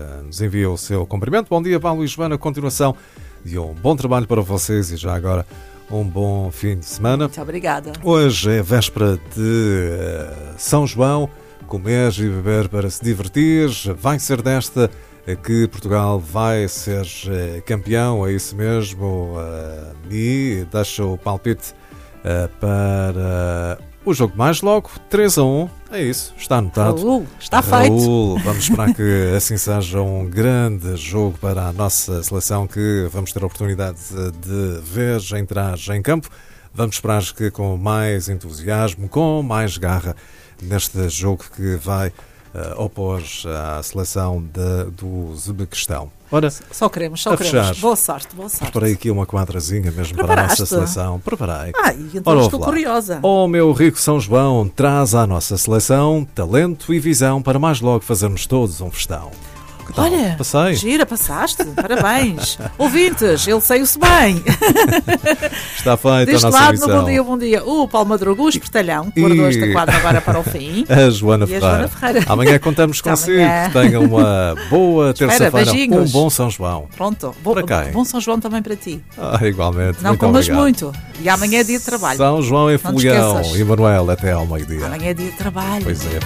Nos envia o seu cumprimento. Bom dia, Paulo e Joana. Continuação de um bom trabalho para vocês e já agora um bom fim de semana. Muito obrigada. Hoje é véspera de São João. Comer e beber para se divertir. Vai ser desta que Portugal vai ser campeão, é isso mesmo. E deixa o palpite para o jogo mais logo, 3-1. É isso, está anotado. Raul, está feito. Vamos esperar que assim seja um grande jogo para a nossa seleção, que vamos ter a oportunidade de ver entrar em campo. Vamos esperar que com mais entusiasmo, com mais garra, neste jogo que vai opor à seleção do Uzbequistão. Ora, só queremos. Boa sorte. Preparei aqui uma quadrazinha mesmo para a nossa seleção. Preparei. Então estou curiosa. Oh, meu rico São João, traz à nossa seleção talento e visão para mais logo fazermos todos um festão. Olha, passei. Gira, passaste, parabéns. Ouvintes, ele saiu-se bem. Está feita Deste a nossa lado, missão. no Bom Dia, o Paulo Madruga, o Espertalhão, que guardou esta quadra agora para o fim. A Joana Ferreira. Amanhã contamos consigo. Tenham uma boa terça-feira. Um bom São João. Pronto. Bom São João também para ti. Igualmente. Não comas muito. E amanhã é dia de trabalho. São João em Folião. E Manuel, até ao meio-dia. Amanhã é dia de trabalho. Pois é.